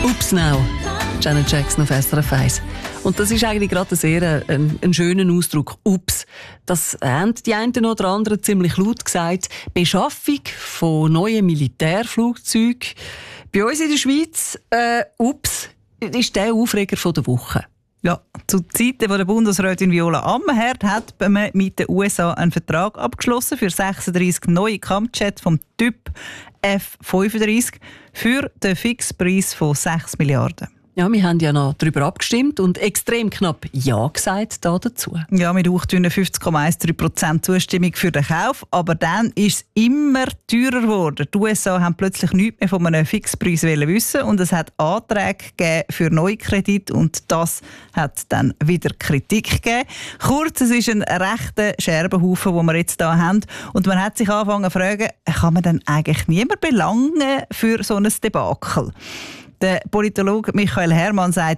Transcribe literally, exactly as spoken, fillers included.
Ups now. Janet Jackson auf S R F eins. Und das ist eigentlich gerade ein sehr ein, ein schöner Ausdruck. Ups. Das haben die einen oder anderen ziemlich laut gesagt. Beschaffung von neuen Militärflugzeugen. Bei uns in der Schweiz, äh, ups, ist der Aufreger von der Woche. Ja, zu Zeiten, wo der Bundesrätin Viola Amherd hat man mit den U S A einen Vertrag abgeschlossen für sechsunddreissig neue Kampfjets vom Typ F fünfunddreissig für den Fixpreis von sechs Milliarden. Ja, wir haben ja noch darüber abgestimmt und extrem knapp Ja gesagt da dazu. Ja, mit hauchdünnen fünfzig Komma dreizehn Prozent Zustimmung für den Kauf. Aber dann ist es immer teurer geworden. Die U S A haben plötzlich nichts mehr von einem Fixpreis wissen und es hat Anträge gegeben für Neukredit und das hat dann wieder Kritik gegeben. Kurz, es ist ein rechter Scherbenhaufen, den wir jetzt hier haben. Und man hat sich angefangen zu fragen, kann man denn eigentlich niemand belangen für so ein Debakel? Der Politologe Michael Herrmann sagt,